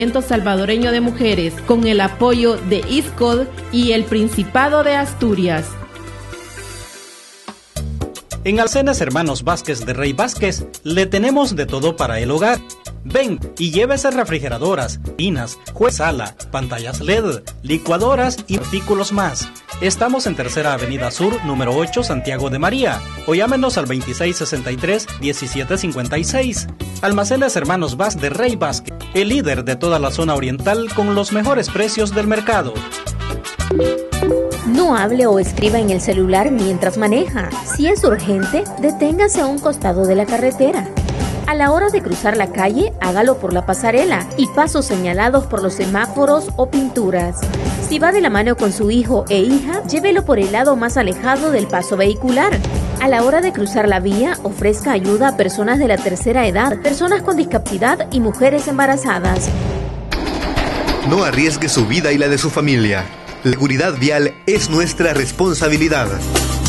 Salvadoreño de Mujeres, con el apoyo de ISCOD y el Principado de Asturias. En Alcenas Hermanos Vázquez de Rey Vázquez le tenemos de todo para el hogar. Ven y llévese refrigeradoras, tinas, sala, pantallas LED, licuadoras y artículos más. Estamos en Tercera Avenida Sur, número 8, Santiago de María, o llámenos al 2663-1756. Almacenes Hermanos Vázquez de Rey Vázquez, el líder de toda la zona oriental con los mejores precios del mercado. No hable o escriba en el celular mientras maneja. Si es urgente, deténgase a un costado de la carretera. A la hora de cruzar la calle, hágalo por la pasarela y pasos señalados por los semáforos o pinturas. Si va de la mano con su hijo e hija, llévelo por el lado más alejado del paso vehicular. A la hora de cruzar la vía, ofrezca ayuda a personas de la tercera edad, personas con discapacidad y mujeres embarazadas. No arriesgue su vida y la de su familia. La seguridad vial es nuestra responsabilidad.